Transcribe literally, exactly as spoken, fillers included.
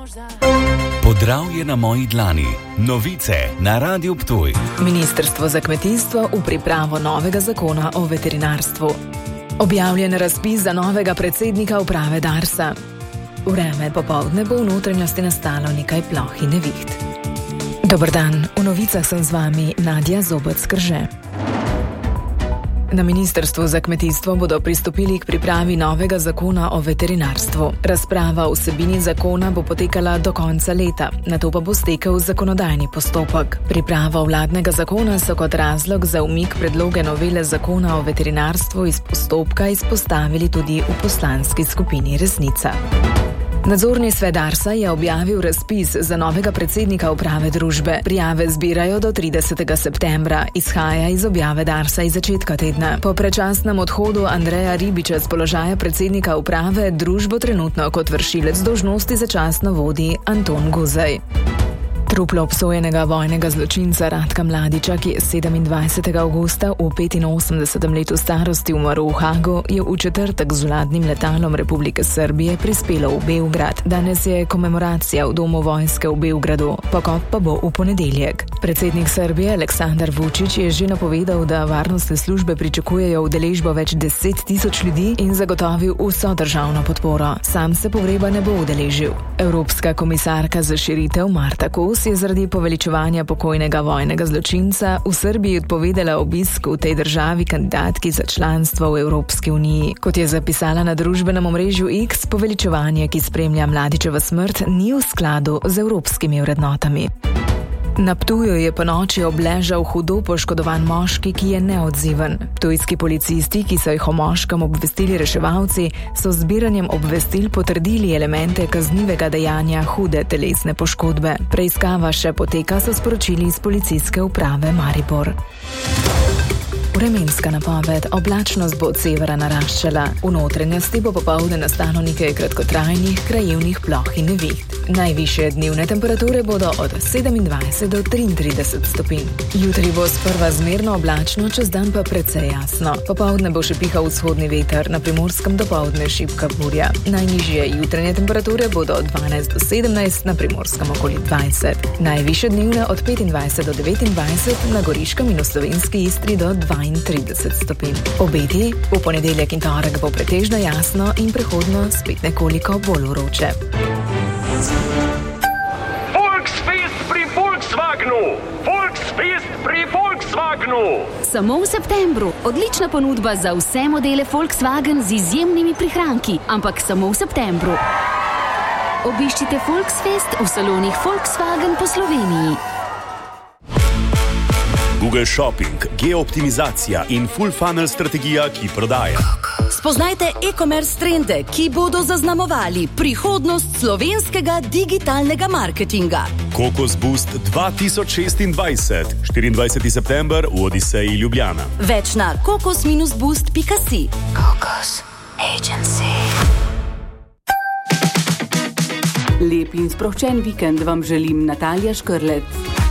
Podravje na moji dlani. Novice na Radiu Ptuj. Ministrstvo za kmetijstvo v pripravo novega zakona o veterinarstvu. Objavljen razpis za novega predsednika uprave Darsa. Vreme popoldne bo v notranjosti nastalo nekaj ploh in neviht. Dober dan, v novicah sem z vami Nadja Zobec-Krže. Na Ministrstvu za kmetijstvo bodo pristopili k pripravi novega zakona o veterinarstvu. Razprava o vsebini zakona bo potekala do konca leta, nato pa bo stekel zakonodajni postopek. Pripravo vladnega zakona so kot razlog za umik predloge novele zakona o veterinarstvu iz postopka izpostavili tudi v poslanski skupini Resnica. Nadzorni svet Darsa je objavil razpis za novega predsednika uprave družbe. Prijave zbirajo do tridesetega septembra, izhaja iz objave Darsa iz začetka tedna. Po predčasnem odhodu Andreja Ribiča z položaja predsednika uprave družbo trenutno kot vršilec dolžnosti začasno vodi Anton Guzej. Truplo obsojenega vojnega zločinca Ratka Mladića, ki je sedemindvajsetega avgusta v petinosemdesetem letu starosti umrl v Hagu, je v četrtek z vladnim letalom Republike Srbije prispelo v Beograd. Danes je komemoracija v domu vojske v Beogradu, pokop pa bo v ponedeljek. Predsednik Srbije Aleksandar Vučić je že napovedal, da varnostne službe pričakujejo udeležbo več deset tisoč ljudi in zagotovil vso državno podporo. Sam se pogreba ne bo udeležil. Evropska komisarka za širitev Marta Kos je zaradi poveličevanja pokojnega vojnega zločinca v Srbiji odpovedala obisk v tej državi kandidatki za članstvo v Evropski uniji. Kot je zapisala na družbenem omrežju X, poveličevanje, ki spremlja Mladićevo smrt, ni v skladu z evropskimi vrednotami. Na Ptuju je ponoči obležal hudo poškodovan moški, ki je neodziven. Ptujski policisti, ki so jih o moškem obvestili reševalci, so z zbiranjem obvestil potrdili elemente kaznivega dejanja hude telesne poškodbe. Preiskava še poteka, so sporočili iz policijske uprave Maribor. Vremenska napoved. Oblačnost bo od severa naraščala. V notranjosti bo popoldne nastalo nekaj kratkotrajnih krajevnih ploh in neviht. Najvišje dnevne temperature bodo od sedemindvajset do triintrideset stopinj. Jutri bo sprva zmerno oblačno, čez dan pa precej jasno. Popoldne bo še pihal vzhodni veter, na Primorskem dopoldne šibka burja. Najnižje jutranje temperature bodo od dvanajst do sedemnajst, na Primorskem okoli dvajset. Najvišje dnevne od petindvajset do devetindvajset, na Goriškem in v Slovenski Istri do dvaintrideset stopinj. Obeti, v ponedeljek in torek bo pretežno jasno in prehodno spet nekoliko bolj vroče. Volksfest pri Volkswagenu! Volksfest pri Volkswagenu! Samo v septembru. Odlična ponudba za vse modele Volkswagen z izjemnimi prihranki, ampak samo v septembru. Obiščite Volksfest v salonih Volkswagen po Sloveniji. Google Shopping, geooptimizacija in full funnel strategija, ki prodaja. Spoznajte e-commerce trende, ki bodo zaznamovali prihodnost slovenskega digitalnega marketinga. Kokos Boost dva tisoč šestindvajset, štiriindvajseti september v Odiseji Ljubljana. Več na kokos boost pika si. Kokos Agency. Lep in sproščen vikend vam želim Natalija Škrlec.